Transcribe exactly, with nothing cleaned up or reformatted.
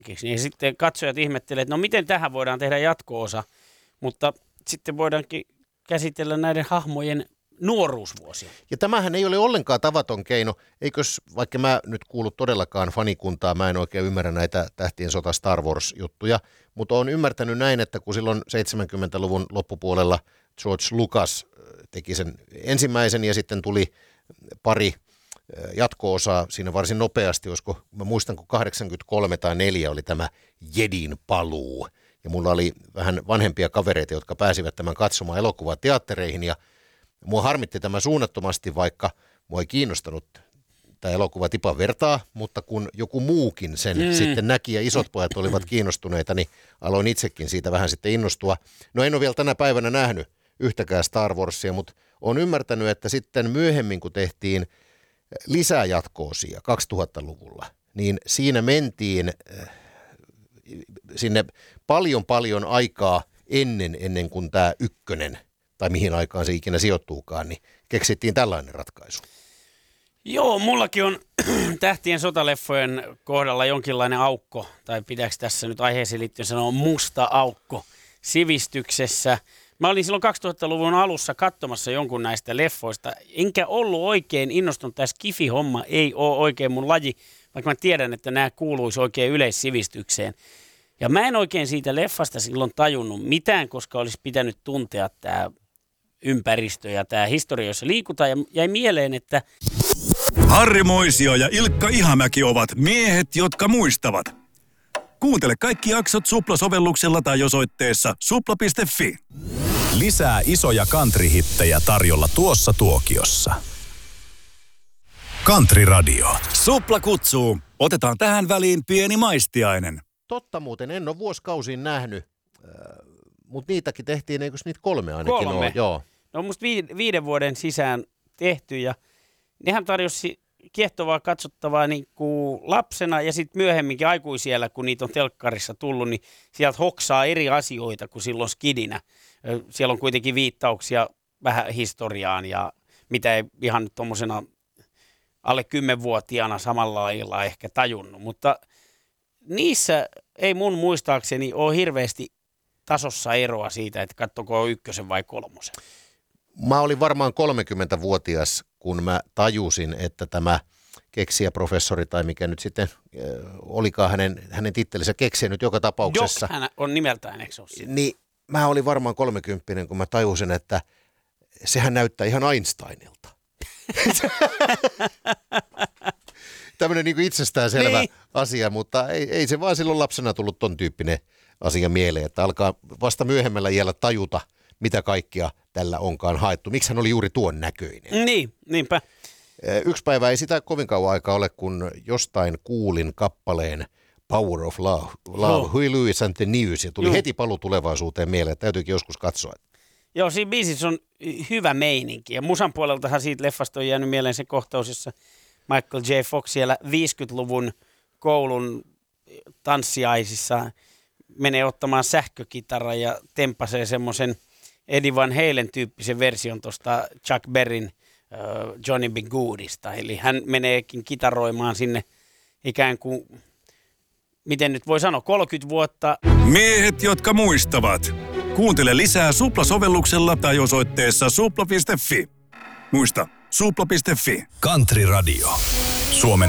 niin sitten katsojat ihmettelevät, että no miten tähän voidaan tehdä jatko-osa, mutta sitten voidaankin käsitellä näiden hahmojen nuoruusvuosia. Ja tämähän ei ole ollenkaan tavaton keino, eikös, vaikka mä nyt kuulu todellakaan fanikuntaa, mä en oikein ymmärrä näitä Tähtien sota Star Wars-juttuja, mutta olen ymmärtänyt näin, että kun silloin seitsemänkymmentäluvun loppupuolella George Lucas teki sen ensimmäisen ja sitten tuli pari jatko-osaa siinä varsin nopeasti, olisiko, mä muistan kun kahdeksankymmentäkolme tai neljä oli tämä Jedin paluu. Ja mulla oli vähän vanhempia kavereita, jotka pääsivät tämän katsomaan elokuvateattereihin ja mua harmitti tämä suunnattomasti, vaikka mua ei kiinnostanut tämä elokuva tipan vertaa, mutta kun joku muukin sen mm. sitten näki ja isot pojat olivat kiinnostuneita, niin aloin itsekin siitä vähän sitten innostua. No en ole vielä tänä päivänä nähnyt yhtäkään Star Warsia, mutta olen ymmärtänyt, että sitten myöhemmin kun tehtiin lisää jatko-osia kaksituhattaluvulla, niin siinä mentiin sinne paljon paljon aikaa ennen, ennen kuin tämä ykkönen, tai mihin aikaan se ikinä sijoittuukaan, niin keksittiin tällainen ratkaisu. Joo, mullakin on Tähtien sotaleffojen kohdalla jonkinlainen aukko, tai pitääkö tässä nyt aiheeseen liittyen sanoa musta aukko sivistyksessä. Mä olin silloin kaksituhattaluvun alussa katsomassa jonkun näistä leffoista, enkä ollut oikein innostunut, tämä skifi-homma ei ole oikein mun laji, vaikka mä tiedän, että nämä kuuluisi oikein yleissivistykseen. Ja mä en oikein siitä leffasta silloin tajunnut mitään, koska olisi pitänyt tuntea tämä ympäristö ja tämä historia, jossa liikutaan. Ja jäi mieleen, että Harri Moisio ja Ilkka Ihamäki ovat miehet, jotka muistavat. Kuuntele kaikki jaksot Supla-sovelluksella tai osoitteessa supla piste fi. Lisää isoja country-hittejä tarjolla tuossa tuokiossa. Country Radio. Supla kutsuu. Otetaan tähän väliin pieni maistiainen. Totta muuten, en ole vuosikausiin nähnyt, äh, mutta niitäkin tehtiin, eikös niitä kolme ainakin kolme. ole? Joo. Ne on musta viiden vuoden sisään tehty ja nehän tarjosi kiehtovaa katsottavaa niin kuin lapsena ja sitten myöhemminkin aikuisiellä, kun niitä on telkkarissa tullut, niin sieltä hoksaa eri asioita kuin silloin skidinä. Siellä on kuitenkin viittauksia vähän historiaan ja mitä ei ihan tuommoisena alle kymmenvuotiaana samalla lailla ehkä tajunnut, mutta niissä ei mun muistaakseni ole hirveästi tasossa eroa siitä, että katsoko ykkösen vai kolmosen. Mä olin varmaan kolmekymmentävuotias, kun mä tajusin, että tämä keksijäprofessori tai mikä nyt sitten äh, olikaan hänen, hänen tittelinsä keksijä nyt joka tapauksessa. Doc hän on nimeltään, eikö se ole? Niin mä olin varmaan kolmekymppinen, kun mä tajusin, että sehän näyttää ihan Einsteinilta. Tämmöinen niin kuin itsestäänselvä niin. asia, mutta ei, ei se vaan silloin lapsena tullut ton tyyppinen asia mieleen, että alkaa vasta myöhemmällä iällä tajuta, mitä kaikkia tällä onkaan haettu. Miksi hän oli juuri tuon näköinen? Niin, niinpä. Yksi päivä ei sitä kovin kauan aikaa ole, kun jostain kuulin kappaleen Power of Love, Love oh. Huey Lewis and the News, ja tuli Juh. heti paluu tulevaisuuteen mieleen, että täytyykin joskus katsoa. Joo, siinä biisissä on hyvä meininki, ja musan puoleltahan siitä leffasta on jäänyt mieleen se kohtaus, jossa Michael J. Fox siellä viisikymmentäluvun koulun tanssiaisissa menee ottamaan sähkökitaran ja tempasee semmoisen Eddie Van Halen tyyppisen version tuosta Chuck Berryn uh, Johnny B. Goodista. Eli hän meneekin kitaroimaan sinne ikään kuin, miten nyt voi sanoa, kolmekymmentä vuotta. Miehet, jotka muistavat. Kuuntele lisää Supla-sovelluksella tai osoitteessa supla piste fi. Muista, supla piste fi. Country Radio. Suomen